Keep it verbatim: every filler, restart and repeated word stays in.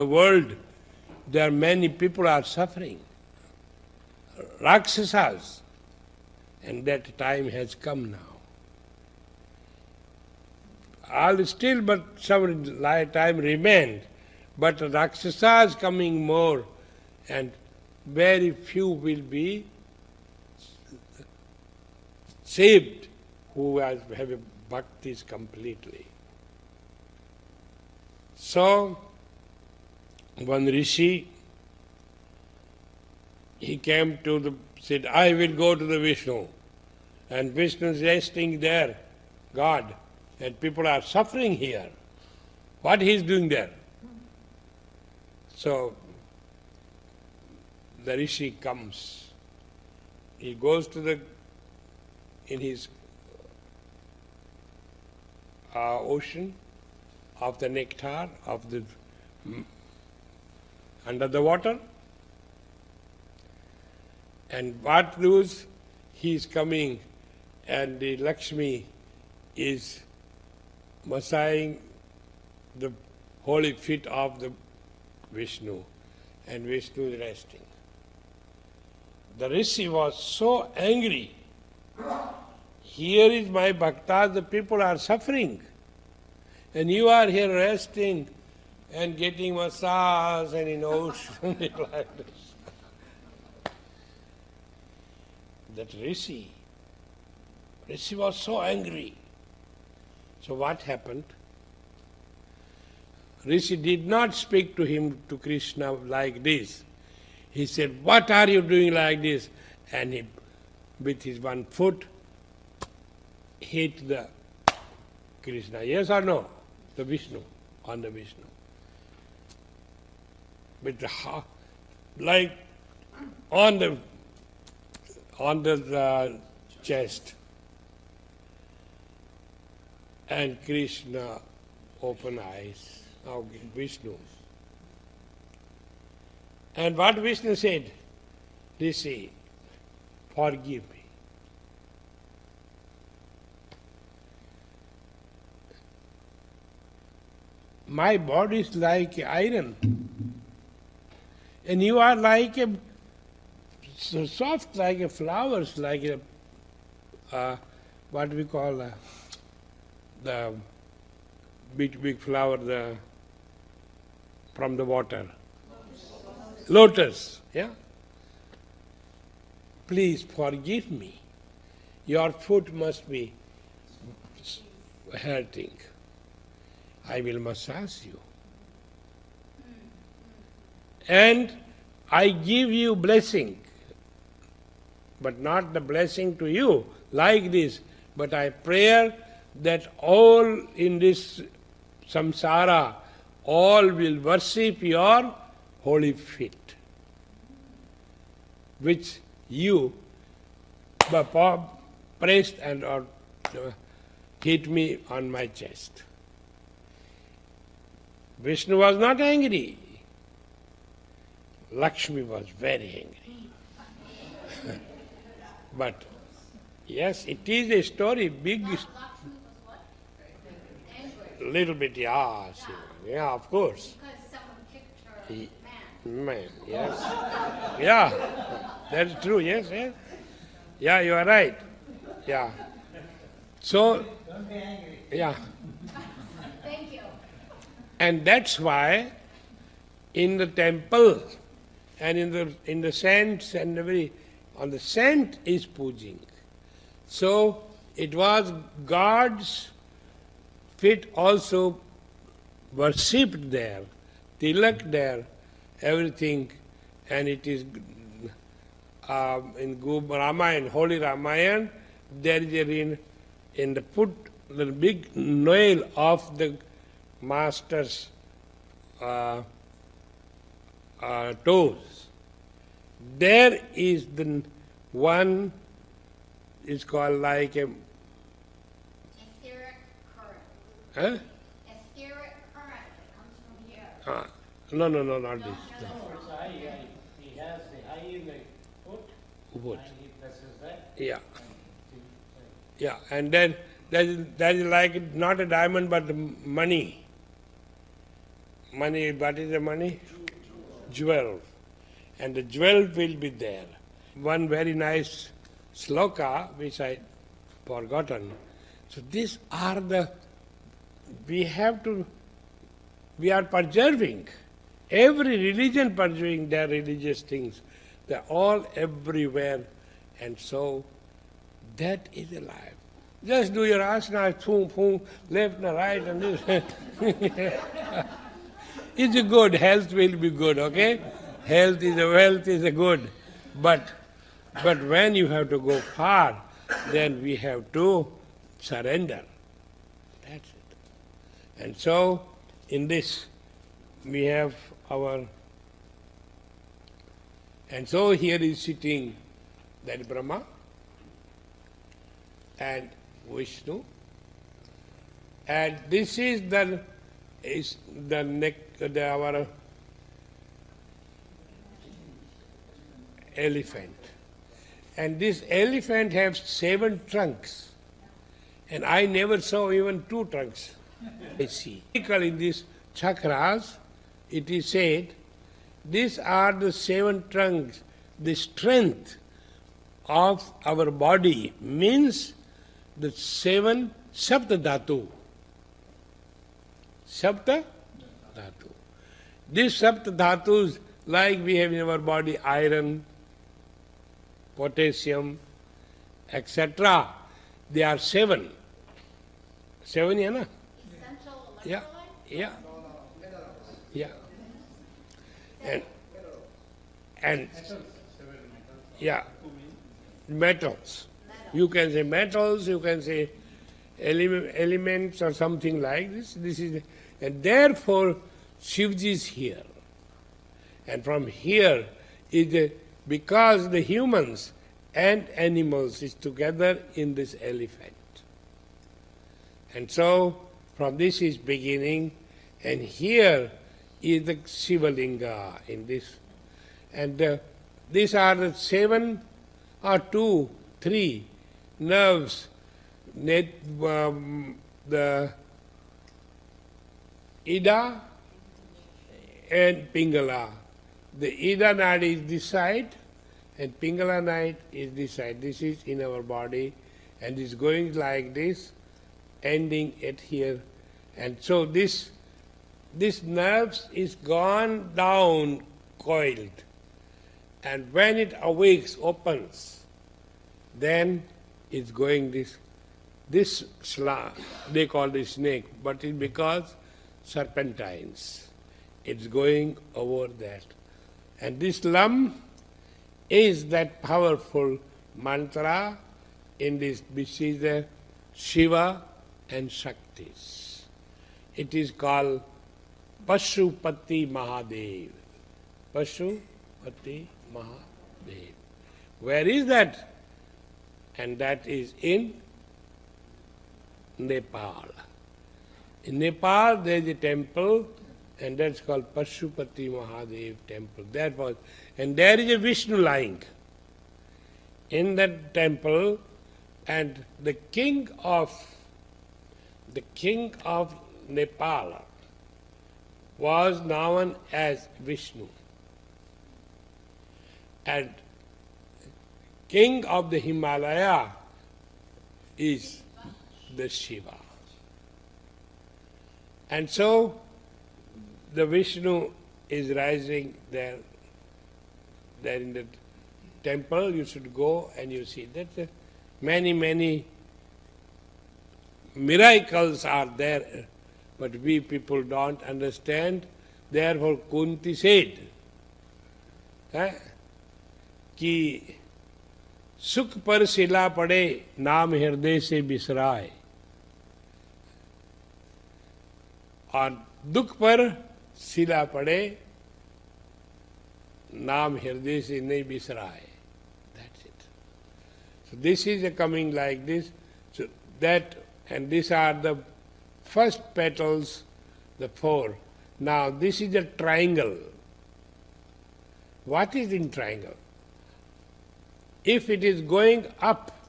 the world, there are many people are suffering. Rakshasas. And that time has come now. All still, but some time remained. But Rakshasas coming more, and very few will be saved who have a bhaktis completely. So, one rishi, he came to the, said, I will go to the Vishnu. And Vishnu is resting there, God, and people are suffering here. What he is doing there? So, the rishi comes. He goes to the, in his uh, ocean of the nectar, of the, under the water. And what news? He is coming, and the Lakshmi is massaging the holy feet of the Vishnu, and Vishnu is resting. The rishi was so angry. Here is my bhaktas, the people are suffering, and you are here resting and getting massage and in ocean like this. That rishi, rishi was so angry. So what happened? Rishi did not speak to him, to Krishna, like this. He said, what are you doing like this? And he, with his one foot, hit the Krishna. Yes or no? The Vishnu, on the Vishnu. With the, like, on the, on the uh, chest. And Krishna opened eyes. Now Vishnu. And what Vishnu said? Rishi, forgive me. My body is like iron. And you are like a, so soft like a flowers, like a, uh, what we call uh, the big, big flower the, from the water. Lotus. Lotus, yeah? Please forgive me. Your foot must be hurting. I will massage you. And I give you blessing, but not the blessing to you like this, but I pray that all in this samsara, all will worship your holy feet, which you pressed and or, uh, hit me on my chest. Vishnu was not angry. Lakshmi was very angry. But yes, it is a story, big. Lakshmi was what? Angry. Little bit, yeah, yeah, of course. Because someone kicked her He, man. man, yes. Yeah, that's true, yes, yes. Yeah, you are right. Yeah. So, Don't be angry. yeah. Thank you. And that's why in the temple and in the in the saints and every, on the saint is puja. So it was God's feet also worshipped there, tilak there, everything, and it is uh, in Ramayana, Holy Ramayana, there is a, in, in the foot, the big nail of the master's uh, uh, toes. There is the one, is called like a... Etheric current. Huh? Etheric current that comes from here. Uh, no, no, no, not No, this. no, No. No, it's eye, eye. He has the eye in the foot, Foot. and he presses that. Yeah, and he- yeah, and then that is, that is like not a diamond but money. money, what is the money? Jewel. And the jewel will be there. One very nice sloka, which I forgotten. So these are the, we have to, we are preserving. Every religion preserving their religious things. They're all everywhere. And so that is alive. Just do your asana, boom, boom, left and right and this. It's good, health will be good, okay? Health is a wealth is a good. But but when you have to go far, then we have to surrender. That's it. And so in this we have our, and so here is sitting that Brahma and Vishnu, and this is the is the neck the our elephant, and this elephant has seven trunks, and I never saw even two trunks. I see. In these chakras, it is said, these are the seven trunks. The strength of our body means the seven Sapta Dhatu. Sapta Dhatu. These Sapta Dhatus, like we have in our body iron, potassium, et cetera, they are seven. Seven, yeah, na? Essential electrolytes? Yeah, yeah. Yeah. And, and yeah, metals. You can say metals, you can say ele- elements or something like this. This is, and therefore Shivji is here. And from here is the, because the humans and animals is together in this elephant. And so from this is beginning, and here is the Shivalinga in this. And uh, these are the seven or two, three nerves, net, um, the Ida and Pingala. The Ida nadi is this side and Pingala nadi is this side. This is in our body and is going like this, ending at here. And so this this nerves is gone down, coiled. And when it awakes, opens, then it's going this, this sla, they call it snake, but it's because serpentines. It's going over that. And this lam is that powerful mantra in this, which is the Shiva and Shaktis. It is called Pashupati Mahadev. Pashupati Mahadev. Where is that? And that is in Nepal. In Nepal there is a temple, and that's called Pashupati Mahadev temple. That was, and there is a Vishnu lying in that temple, and the king of the king of Nepal was known as Vishnu. And king of the Himalaya is the Shiva. And so the Vishnu is rising there, there in the temple. You should go and you see that uh, many, many miracles are there, but we people don't understand. Therefore Kunti said eh, कि सुख पर शिला पड़े नाम हृदय से बिसराए और दुख पर शिला पड़े नाम हृदय से नहीं बिसराए. That's it. So this is a coming like this. So that, and these are the first petals, the four. Now this is a triangle. What is in triangle? If it is going up,